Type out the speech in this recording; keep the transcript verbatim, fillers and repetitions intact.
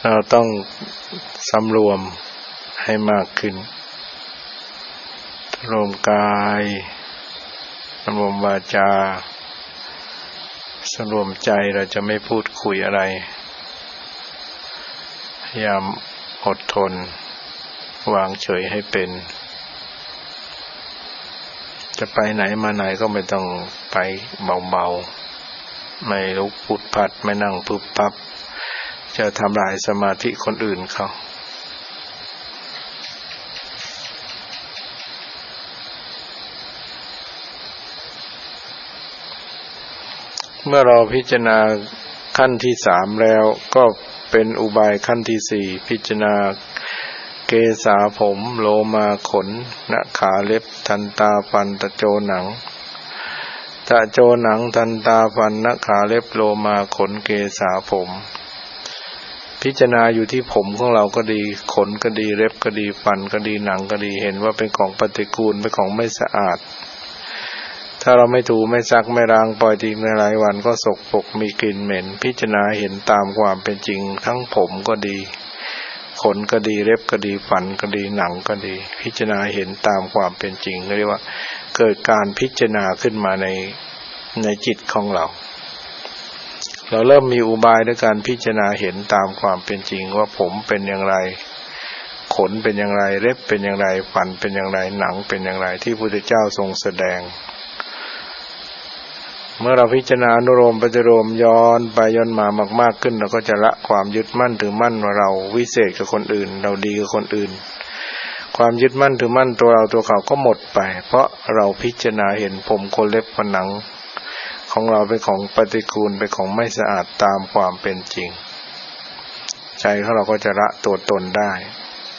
เราต้องสำรวมให้มากขึ้นสำรวมกายสำรวมวาจาสำรวมใจเราจะไม่พูดคุยอะไรพยายามอดทนวางเฉยให้เป็นจะไปไหนมาไหนก็ไม่ต้องไปเบาๆไม่ลุกพุดพัดไม่นั่งปุ๊บปั๊บจะทำลายสมาธิคนอื่นเขาเมื่อเราพิจารณาขั้นที่สามแล้วก็เป็นอุบายขั้นที่สี่พิจารณาเกสาผมโลมาขนหน้าขาเล็บทันตาฟันตะโจหนังตะโจหนังทันตาฟันหน้าขาเล็บโลมาขนเกสาผมพิจารณาอยู่ที่ผมของเราก็ดีขนก็ดีเล็บก็ดีฟันก็ดีหนังก็ดีเห็นว่าเป็นของปฏิกูลเป็นของไม่สะอาดถ้าเราไม่ถูไม่ซักไม่ล้างปล่อยทิ้งในหลายวันก็สกปรกมีกลิ่นเหม็นพิจารณาเห็นตามความเป็นจริงทั้งผมก็ดีขนก็ดีเล็บก็ดีฟันก็ดีหนังก็ดีพิจารณาเห็นตามความเป็นจริงเรียกว่าเกิดการพิจารณาขึ้นมาในในจิตของเราเราเริ่มมีอุบายในการพิจารณาเห็นตามความเป็นจริงว่าผมเป็นอย่างไรขนเป็นอย่างไรเล็บเป็นอย่างไรฟันเป็นอย่างไรหนังเป็นอย่างไรที่พระพุทธเจ้าทรงแสดงเมื่อเราพิจารณาอนุโลมปฏิโลมย้อนไปย้อนมามากๆขึ้นเราก็จะละความยึดมั่นถือมั่นว่าเราวิเศษกับคนอื่นเราดีกับคนอื่นความยึดมั่นถือมั่นตัวเราตัวเขาก็หมดไปเพราะเราพิจารณาเห็นผมขนเล็บฟันหนังของเราเป็นของปฏิกูลเป็นของไม่สะอาดตามความเป็นจริงใจของเราก็จะละตัวตนได้